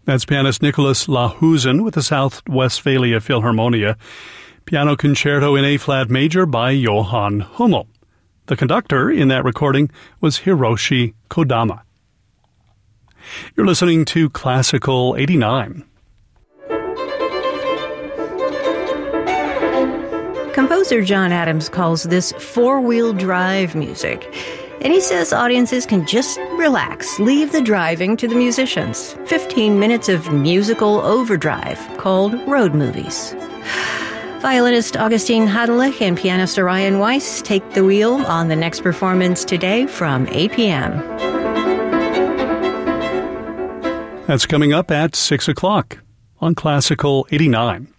That's pianist Nicholas Lahusen with the South Westphalia Philharmonia. Piano Concerto in A-flat major by Johann Hummel. The conductor in that recording was Hiroshi Kodama. You're listening to Classical 89. Composer John Adams calls this four-wheel drive music. And he says audiences can just relax, leave the driving to the musicians. 15 minutes of musical overdrive called road movies. Violinist Augustine Hadelich and pianist Orion Weiss take the wheel on the next performance today from 8 p.m. That's coming up at 6 o'clock on Classical 89.